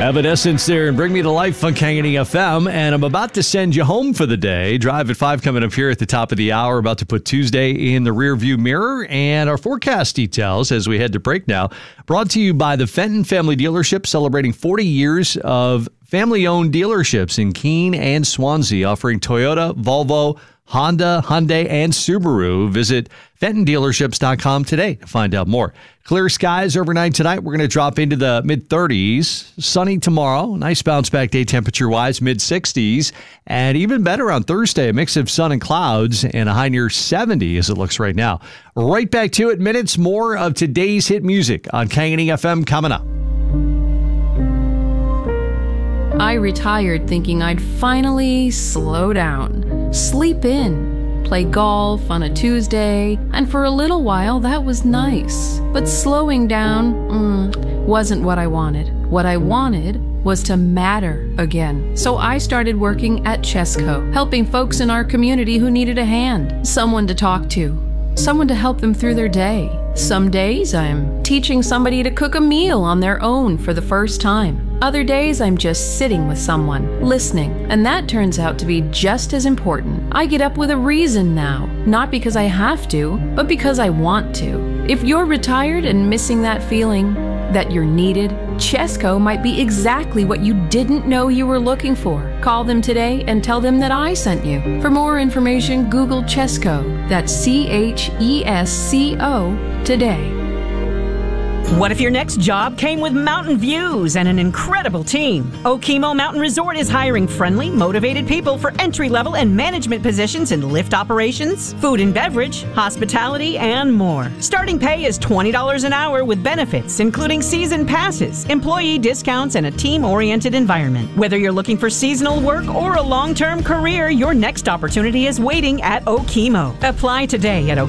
Evanescence there and Bring Me to Life on Kangani FM. And I'm about to send you home for the day. Drive at 5 coming up here at the top of the hour. About to put Tuesday in the rearview mirror. And our forecast details as we head to break now. Brought to you by the Fenton Family Dealership, celebrating 40 years of family-owned dealerships in Keene and Swansea, offering Toyota, Volvo, Honda, Hyundai, and Subaru. Visit FentonDealerships.com today to find out more. Clear skies overnight tonight. We're going to drop into the mid-30s. Sunny tomorrow. Nice bounce-back day temperature-wise, mid-60s. And even better on Thursday, a mix of sun and clouds and a high near 70 as it looks right now. Right back to it. Minutes more of today's hit music on Kangani FM coming up. I retired thinking I'd finally slow down, sleep in, play golf on a Tuesday, and for a little while that was nice. But slowing down wasn't what I wanted. What I wanted was to matter again. So I started working at Chesco, helping folks in our community who needed a hand, someone to talk to, someone to help them through their day. Some days I'm teaching somebody to cook a meal on their own for the first time. Other days I'm just sitting with someone, listening, and that turns out to be just as important. I get up with a reason now, not because I have to, but because I want to. If you're retired and missing that feeling that you're needed, Chesco might be exactly what you didn't know you were looking for. Call them today and tell them that I sent you. For more information, Google Chesco. That's CHESCO today. What if your next job came with mountain views and an incredible team? Okemo Mountain Resort is hiring friendly, motivated people for entry-level and management positions in lift operations, food and beverage, hospitality, and more. Starting pay is $20 an hour with benefits, including season passes, employee discounts, and a team-oriented environment. Whether you're looking for seasonal work or a long-term career, your next opportunity is waiting at Okemo. Apply today at